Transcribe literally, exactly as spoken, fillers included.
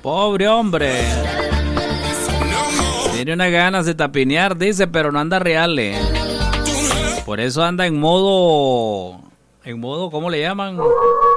pobre hombre. Tiene unas ganas de tapinear, dice, pero no anda real. Por eso anda en modo... En modo, ¿cómo le llaman?